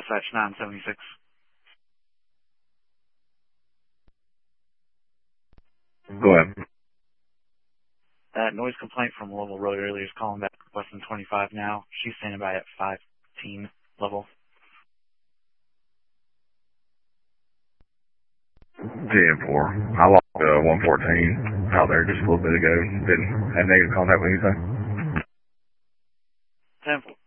dispatch 976. Go ahead. That noise complaint from Louisville Road earlier is calling back Western 25 now. She's standing by at 515 level. GM4. I lost 114 out there just a little bit ago. Didn't have negative contact with anything. 10